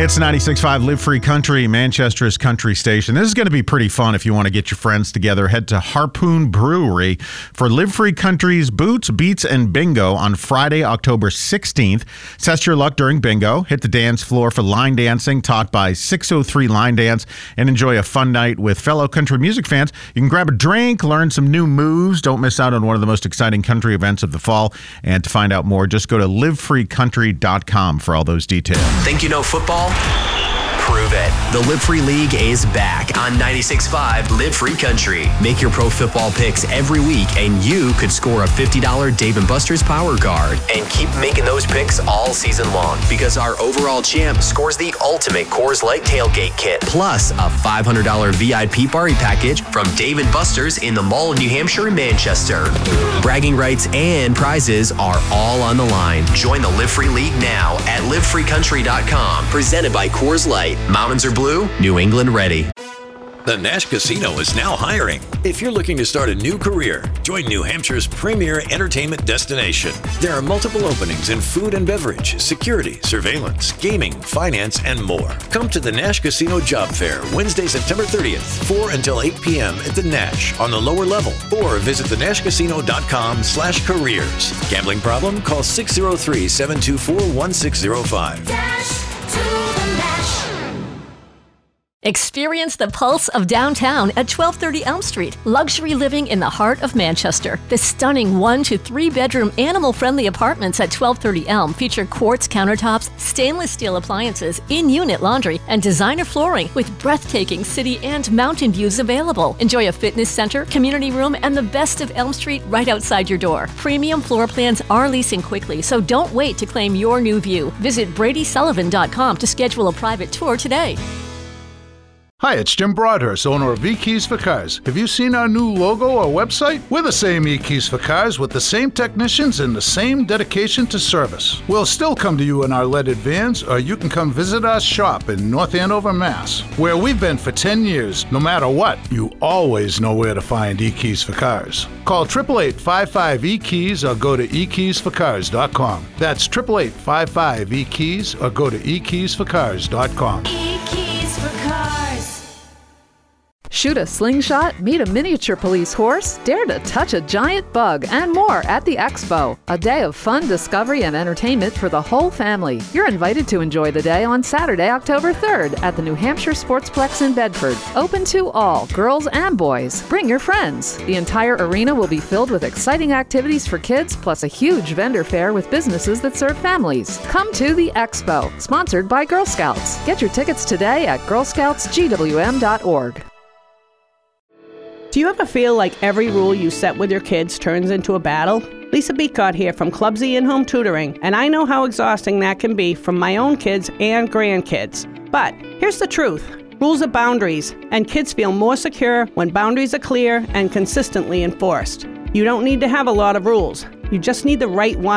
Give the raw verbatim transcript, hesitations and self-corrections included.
It's ninety-six point five Live Free Country, Manchester's country station. This is going to be pretty fun if you want to get your friends together. Head to Harpoon Brewery for Live Free Country's Boots, Beats, and Bingo on Friday, October sixteenth. Test your luck during bingo. Hit the dance floor for line dancing taught by six oh three Line Dance and enjoy a fun night with fellow country music fans. You can grab a drink, learn some new moves. Don't miss out on one of the most exciting country events of the fall. And to find out more, just go to live free country dot com for all those details. Think you know football? Prove it. The Live Free League is back on ninety-six point five Live Free Country. Make your pro football picks every week, and you could score a fifty dollars Dave and Buster's Power Card. And keep making those picks all season long, because our overall champ scores the ultimate Coors Light Tailgate Kit, plus a five hundred dollars V I P party package from Dave and Buster's in the Mall, New Hampshire, and Manchester. Bragging rights and prizes are all on the line. Join the Live Free League now at live free country dot com. Presented by Coors Light. Mountains are blue, New England ready. The Nash Casino is now hiring. If you're looking to start a new career, join New Hampshire's premier entertainment destination. There are multiple openings in food and beverage, security, surveillance, gaming, finance, and more. Come to the Nash Casino Job Fair Wednesday, September thirtieth, four until eight p.m. at the Nash on the lower level, or visit the nash casino dot com slash careers. Gambling problem? Call six oh three, seven two four, one six oh five. Dash to the Nash. Experience the pulse of downtown at twelve thirty Elm Street. Luxury living in the heart of Manchester. The stunning one to three bedroom animal-friendly apartments at twelve thirty Elm feature quartz countertops, stainless steel appliances, in-unit laundry, and designer flooring with breathtaking city and mountain views available. Enjoy a fitness center, community room, and the best of Elm Street right outside your door. Premium floor plans are leasing quickly, so don't wait to claim your new view. Visit brady sullivan dot com to schedule a private tour today. Hi, it's Jim Broadhurst, owner of E-Keys for Cars. Have you seen our new logo or website? We're the same E-Keys for Cars with the same technicians and the same dedication to service. We'll still come to you in our leaded vans, or you can come visit our shop in North Andover, Mass, where we've been for ten years. No matter what, you always know where to find E-Keys for Cars. Call eight eight eight, five five, E keys or go to e keys for cars dot com. That's eight eight eight, five five, E keys or go to e keys for cars dot com. E-Keys for Cars. Shoot a slingshot, meet a miniature police horse, dare to touch a giant bug, and more at the Expo. A day of fun, discovery, and entertainment for the whole family. You're invited to enjoy the day on Saturday, October third at the New Hampshire Sportsplex in Bedford. Open to all, girls and boys. Bring your friends. The entire arena will be filled with exciting activities for kids, plus a huge vendor fair with businesses that serve families. Come to the Expo, sponsored by Girl Scouts. Get your tickets today at girl scouts g w m dot org. Do you ever feel like every rule you set with your kids turns into a battle? Lisa Beacott here from Clubsy In-Home Tutoring, and I know how exhausting that can be from my own kids and grandkids. But here's the truth. Rules are boundaries, and kids feel more secure when boundaries are clear and consistently enforced. You don't need to have a lot of rules. You just need the right one.